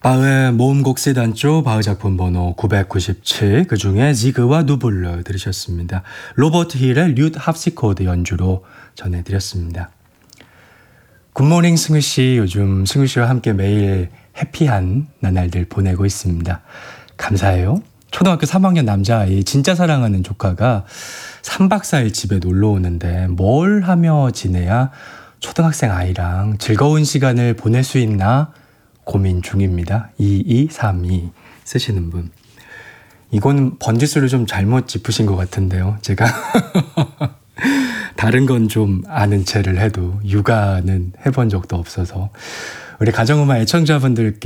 바흐의 모음곡 세단조 바흐 작품 번호 997 그중에 지그와 누블르 들으셨습니다. 로버트 힐의 류트 합시코드 연주로 전해드렸습니다. 굿모닝 승우씨, 요즘 승우씨와 함께 매일 해피한 나날들 보내고 있습니다. 감사해요. 초등학교 3학년 남자아이 진짜 사랑하는 조카가 3박 4일 집에 놀러 오는데 뭘 하며 지내야 초등학생 아이랑 즐거운 시간을 보낼 수 있나 고민 중입니다. 2232 쓰시는 분. 이거는 번지수를 좀 잘못 짚으신 것 같은데요. 제가 다른 건 좀 아는 체를 해도 육아는 해본 적도 없어서 우리 가정음악 애청자분들께